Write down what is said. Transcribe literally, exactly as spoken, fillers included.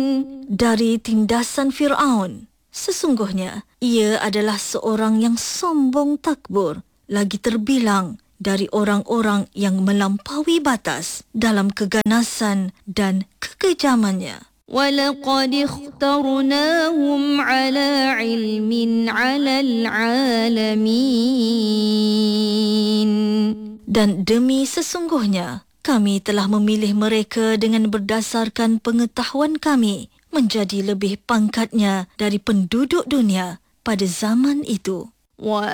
dari tindasan Fir'aun. Sesungguhnya, ia adalah seorang yang sombong takbur, lagi terbilang dari orang-orang yang melampaui batas dalam keganasan dan kekejamannya. وَلَقَدِ اخْتَرْنَاهُمْ عَلَى عِلْمٍ عَلَى الْعَالَمِينَ. Dan demi sesungguhnya, kami telah memilih mereka dengan berdasarkan pengetahuan kami menjadi lebih pangkatnya dari penduduk dunia pada zaman itu.